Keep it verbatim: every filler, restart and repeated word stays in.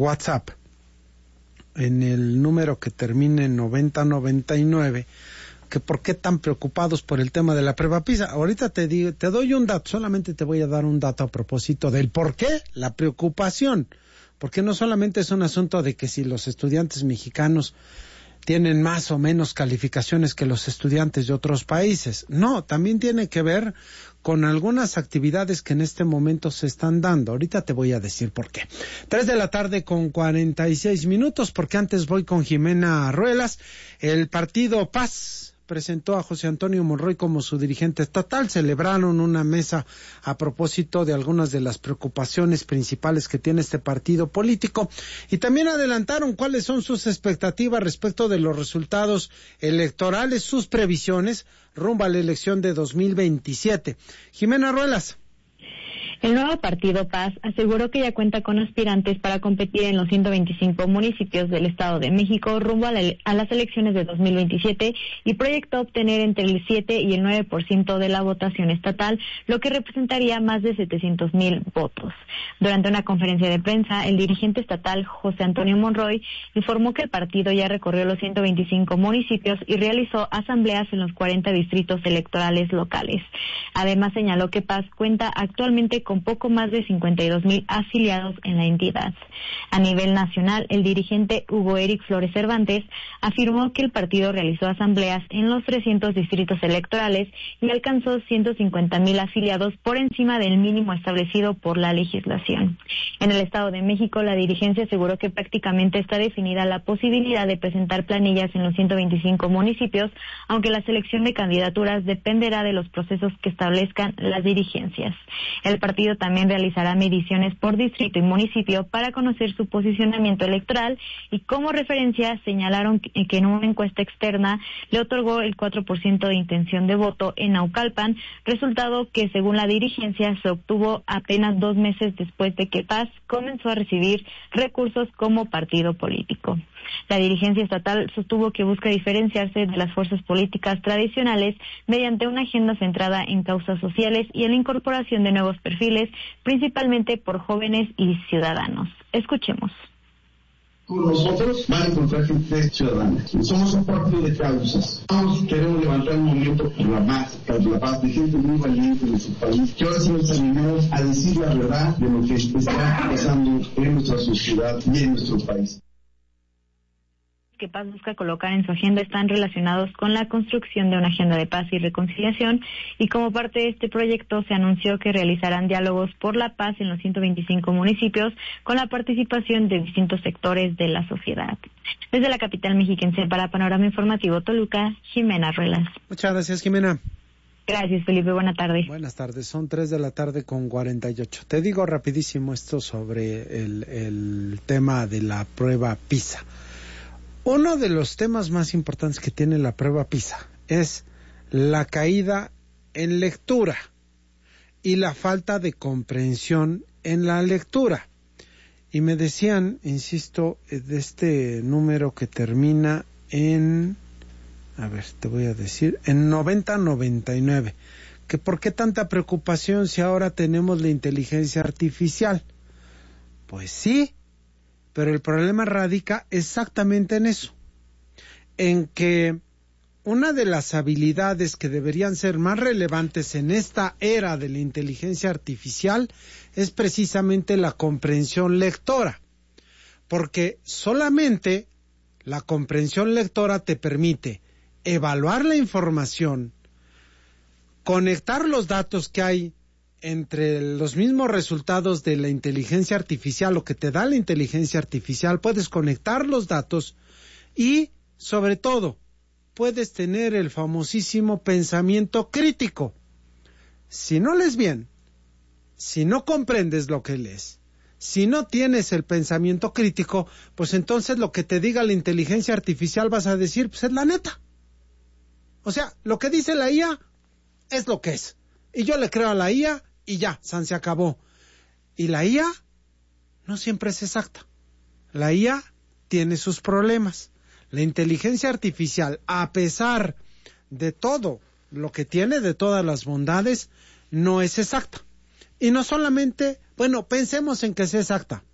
WhatsApp, en el número que termine en noventa noventa y nueve, que por qué tan preocupados por el tema de la prueba PISA. Ahorita te digo, te doy un dato, solamente te voy a dar un dato a propósito del por qué la preocupación, porque no solamente es un asunto de que si los estudiantes mexicanos tienen más o menos calificaciones que los estudiantes de otros países, no, también tiene que ver con algunas actividades que en este momento se están dando. Ahorita te voy a decir por qué. Tres de la tarde con cuarenta y seis minutos, porque antes voy con Jimena Ruelas. El partido Paz presentó a José Antonio Monroy como su dirigente estatal. Celebraron una mesa a propósito de algunas de las preocupaciones principales que tiene este partido político, y también adelantaron cuáles son sus expectativas respecto de los resultados electorales, sus previsiones rumbo a la elección de dos mil veintisiete. Jimena Ruelas. El nuevo partido Paz aseguró que ya cuenta con aspirantes para competir en los ciento veinticinco municipios del Estado de México rumbo a, la, a las elecciones de dos mil veintisiete y proyectó obtener entre el siete y el nueve por ciento de la votación estatal, lo que representaría más de setecientos mil votos. Durante una conferencia de prensa, el dirigente estatal José Antonio Monroy informó que el partido ya recorrió los ciento veinticinco municipios y realizó asambleas en los cuarenta distritos electorales locales. Además, señaló que Paz cuenta actualmente con con poco más de cincuenta y dos mil afiliados en la entidad. A nivel nacional, el dirigente Hugo Eric Flores Cervantes afirmó que el partido realizó asambleas en los trescientos distritos electorales y alcanzó ciento cincuenta mil afiliados por encima del mínimo establecido por la legislación. En el Estado de México, la dirigencia aseguró que prácticamente está definida la posibilidad de presentar planillas en los ciento veinticinco municipios, aunque la selección de candidaturas dependerá de los procesos que establezcan las dirigencias. El partido también realizará mediciones por distrito y municipio para conocer su posicionamiento electoral, y como referencia señalaron que en una encuesta externa le otorgó el cuatro por ciento de intención de voto en Naucalpan, resultado que según la dirigencia se obtuvo apenas dos meses después de que Paz comenzó a recibir recursos como partido político. La dirigencia estatal sostuvo que busca diferenciarse de las fuerzas políticas tradicionales mediante una agenda centrada en causas sociales y en la incorporación de nuevos perfiles, principalmente por jóvenes y ciudadanos. Escuchemos. Con nosotros van a encontrar gente ciudadana. Somos un partido de causas. Todos queremos levantar un movimiento por la paz, por la paz, de gente muy valiente en nuestro país, que ahora sí nos animamos a decir la verdad de lo que está pasando en nuestra sociedad y en nuestro país. Que Paz busca colocar en su agenda están relacionados con la construcción de una agenda de paz y reconciliación, y como parte de este proyecto se anunció que realizarán diálogos por la paz en los ciento veinticinco municipios con la participación de distintos sectores de la sociedad. Desde la capital mexiquense para Panorama Informativo Toluca, Jimena Ruelas. Muchas gracias, Jimena. Gracias, Felipe. Buenas tardes. Buenas tardes. Son tres de la tarde con cuarenta y ocho. Te digo rapidísimo esto sobre el, el tema de la prueba PISA. Uno de los temas más importantes que tiene la prueba PISA es la caída en lectura y la falta de comprensión en la lectura. Y me decían, insisto, de este número que termina en, a ver, te voy a decir, en noventa noventa y nueve, que por qué tanta preocupación si ahora tenemos la inteligencia artificial. Pues sí, pero el problema radica exactamente en eso, en que una de las habilidades que deberían ser más relevantes en esta era de la inteligencia artificial es precisamente la comprensión lectora, porque solamente la comprensión lectora te permite evaluar la información, conectar los datos que hay entre los mismos resultados de la inteligencia artificial, lo que te da la inteligencia artificial, puedes conectar los datos y, sobre todo, puedes tener el famosísimo pensamiento crítico. Si no lees bien, si no comprendes lo que lees, si no tienes el pensamiento crítico, pues entonces lo que te diga la inteligencia artificial vas a decir, pues es la neta. O sea, lo que dice la I A es lo que es. Y yo le creo a la I A y ya, san se acabó. Y la I A no siempre es exacta. La I A tiene sus problemas. La inteligencia artificial, a pesar de todo lo que tiene, de todas las bondades, no es exacta. Y no solamente, bueno, pensemos en que sea exacta.